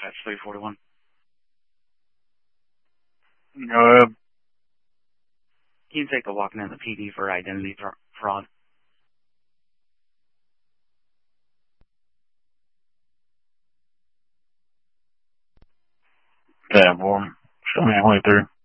That's 341. Can You take a walk in the PD for identity fraud. Yeah, boy. Show me halfway through.